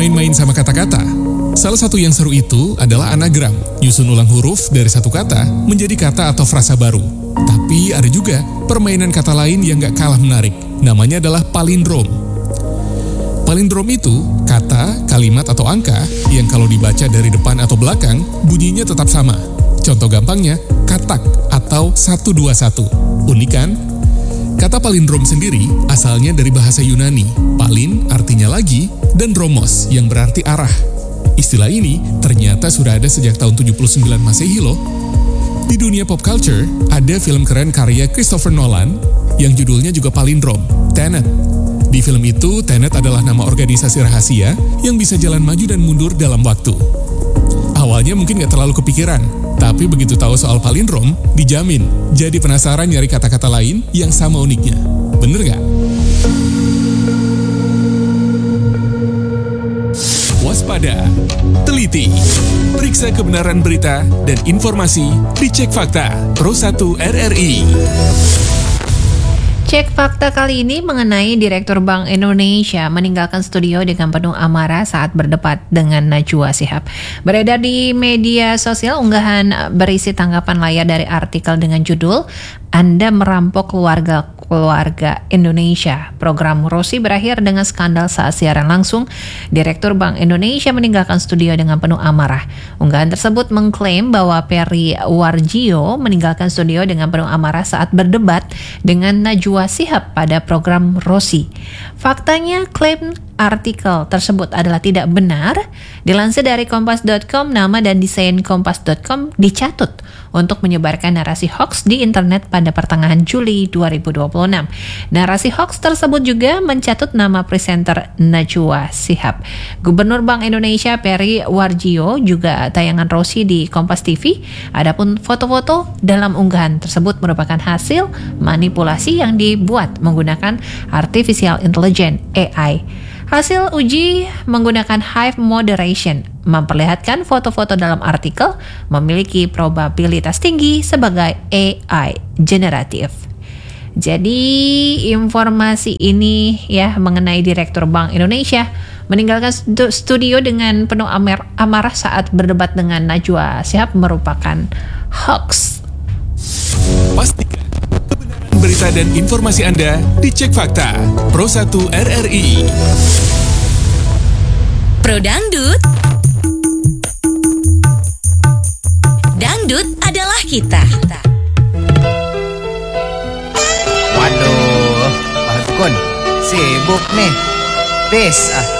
bermain-main sama kata-kata. Salah satu yang seru itu adalah anagram, nyusun ulang huruf dari satu kata menjadi kata atau frasa baru. Tapi ada juga permainan kata lain yang gak kalah menarik. Namanya adalah palindrom. Palindrom itu kata, kalimat, atau angka yang kalau dibaca dari depan atau belakang, bunyinya tetap sama. Contoh gampangnya, katak atau 121. Unik kan? Kata palindrom sendiri asalnya dari bahasa Yunani. Palin artinya lagi, dan dromos yang berarti arah. Istilah ini ternyata sudah ada sejak tahun 79 Masehi loh. Di dunia pop culture, ada film keren karya Christopher Nolan yang judulnya juga palindrom, Tenet. Di film itu, Tenet adalah nama organisasi rahasia yang bisa jalan maju dan mundur dalam waktu. Awalnya mungkin gak terlalu kepikiran, tapi begitu tahu soal palindrom, dijamin jadi penasaran nyari kata-kata lain yang sama uniknya. Bener gak? Waspada, teliti, periksa kebenaran berita dan informasi di Cek Fakta Pro 1 RRI. Cek fakta kali ini mengenai Direktur Bank Indonesia meninggalkan studio dengan penuh amarah saat berdebat dengan Najwa Shihab. Beredar di media sosial unggahan berisi tanggapan layar dari artikel dengan judul "Anda merampok keluarga Indonesia". Program Rossi berakhir dengan skandal saat siaran langsung. Direktur Bank Indonesia meninggalkan studio dengan penuh amarah. Unggahan tersebut mengklaim bahwa Peri Warjio meninggalkan studio dengan penuh amarah saat berdebat dengan Najwa Shihab pada program Rossi. Faktanya, klaim artikel tersebut adalah tidak benar. Dilansir dari kompas.com, nama dan desain kompas.com dicatut untuk menyebarkan narasi hoax di internet pada pertengahan Juli 2026. Narasi hoax tersebut juga mencatut nama presenter Najwa Shihab. Gubernur Bank Indonesia Peri Warjio juga tayangan Rossi di Kompas TV. Adapun foto-foto dalam unggahan tersebut merupakan hasil manipulasi yang dibuat menggunakan artificial intelligence (AI). Hasil uji menggunakan Hive Moderation memperlihatkan foto-foto dalam artikel memiliki probabilitas tinggi sebagai AI generatif. Jadi informasi ini ya mengenai Direktur Bank Indonesia meninggalkan studio dengan penuh amarah saat berdebat dengan Najwa Shihab merupakan hoax. Pastikan kebenaran berita dan informasi Anda di Cek Fakta Pro 1 RRI. Pro Dangdut. Dangdut adalah kita. Waduh, Pak Dukun, sibuk nih. Peace.